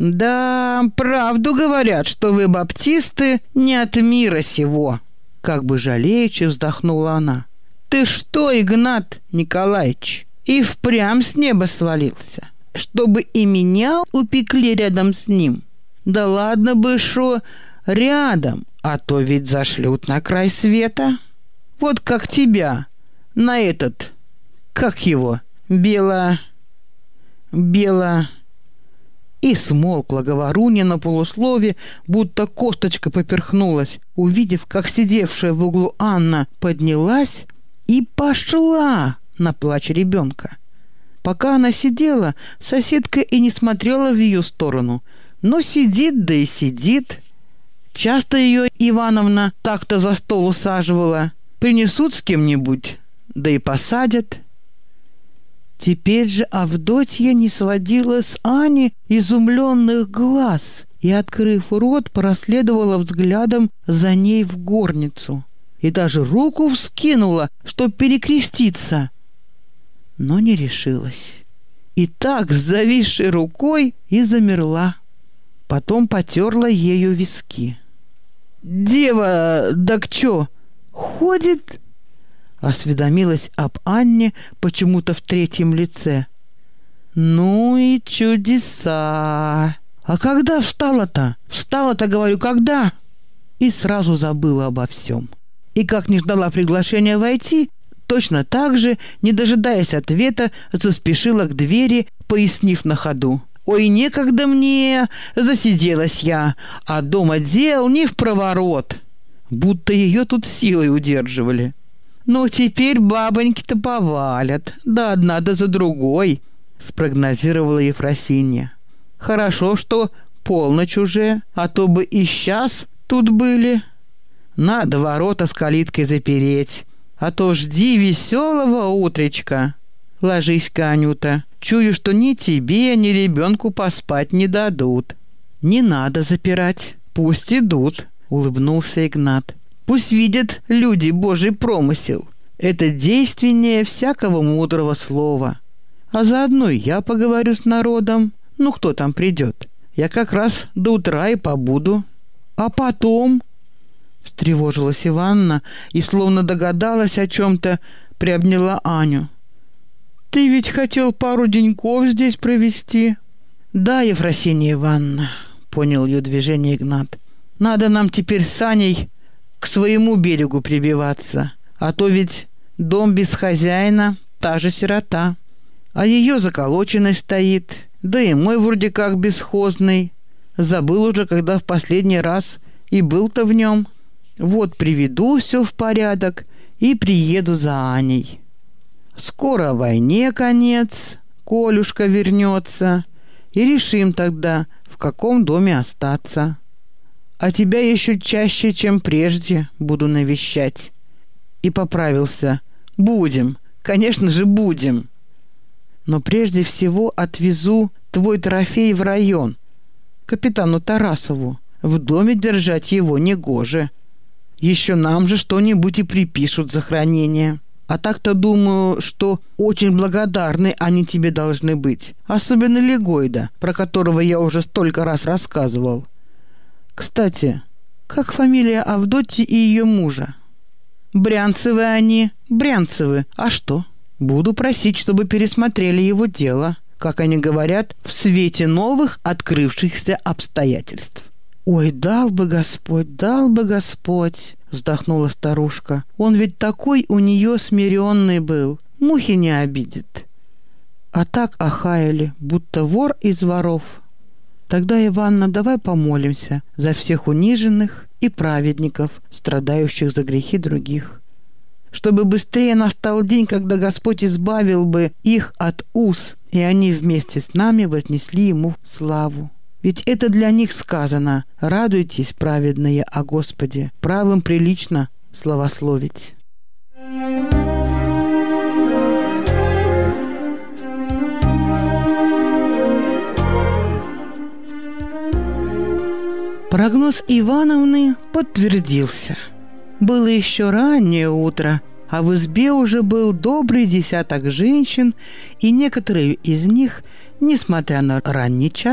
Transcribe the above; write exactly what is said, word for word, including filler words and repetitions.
«Да, правду говорят, что вы, баптисты, не от мира сего», — как бы жалеючи вздохнула она. «Ты что, Игнат Николаевич, и впрямь с неба свалился, чтобы и меня упекли рядом с ним? Да ладно бы шо рядом, а то ведь зашлют на край света. Вот как тебя на этот, как его, бело... бело...» И смолкла говорунья на полуслове, будто косточка поперхнулась, увидев, как сидевшая в углу Анна поднялась и пошла на плач ребенка. Пока она сидела, соседка и не смотрела в ее сторону, но сидит, да и сидит. Часто ее Ивановна так-то за стол усаживала. Принесут с кем-нибудь, да и посадят. Теперь же Авдотья не сводила с Ани изумленных глаз и, открыв рот, проследовала взглядом за ней в горницу и даже руку вскинула, чтоб перекреститься, но не решилась. И так с зависшей рукой и замерла. Потом потерла ею виски. «Дева, так чё, ходит?» Осведомилась об Анне почему-то в третьем лице. «Ну и чудеса! А когда встала-то? Встала-то, говорю, когда?» И сразу забыла обо всем. И как не ждала приглашения войти, точно так же, не дожидаясь ответа, заспешила к двери, пояснив на ходу: «Ой, некогда мне, засиделась я, а дома дел не впроворот». Будто ее тут силой удерживали. «Ну, теперь бабоньки-то повалят, да одна да за другой», — спрогнозировала Ефросинья. «Хорошо, что полночь уже, а то бы и сейчас тут были. Надо ворота с калиткой запереть, а то жди веселого утречка. Ложись-ка, Анюта, чую, что ни тебе, ни ребенку поспать не дадут». «Не надо запирать, пусть идут», — улыбнулся Игнат. «Пусть видят люди Божий промысел. Это действеннее всякого мудрого слова. А заодно и я поговорю с народом. Ну, кто там придет? Я как раз до утра и побуду». «А потом?» — встревожилась Иванна и, словно догадалась о чем-то, приобняла Аню. «Ты ведь хотел пару деньков здесь провести?» «Да, Ефросинья Ивановна», — понял ее движение Игнат. «Надо нам теперь с Аней к своему берегу прибиваться, а то ведь дом без хозяина — та же сирота, а ее заколоченный стоит, да и мой вроде как бесхозный. Забыл уже, когда в последний раз и был-то в нем. Вот приведу все в порядок и приеду за Аней. Скоро войне конец, Колюшка вернется, и решим тогда, в каком доме остаться. А тебя еще чаще, чем прежде, буду навещать». И поправился: «Будем, конечно же, будем. Но прежде всего отвезу твой трофей в район, капитану Тарасову. В доме держать его негоже. Еще нам же что-нибудь и припишут за хранение. А так-то думаю, что очень благодарны они тебе должны быть, особенно Легойда, про которого я уже столько раз рассказывал. Кстати, как фамилия Авдотьи и ее мужа?» «Брянцевы они, Брянцевы. А что? Буду просить, чтобы пересмотрели его дело, как они говорят, в свете новых открывшихся обстоятельств». «Ой, дал бы Господь, дал бы Господь», — вздохнула старушка. «Он ведь такой у нее смиренный был, мухи не обидит. А так охаяли, будто вор из воров». «Тогда, Иванна, давай помолимся за всех униженных и праведников, страдающих за грехи других, чтобы быстрее настал день, когда Господь избавил бы их от уз, и они вместе с нами вознесли Ему славу. Ведь это для них сказано: радуйтесь, праведные, о Господе, правым прилично славословить». Прогноз Ивановны подтвердился. Было еще раннее утро, а в избе уже был добрый десяток женщин, и некоторые из них, несмотря на ранний час,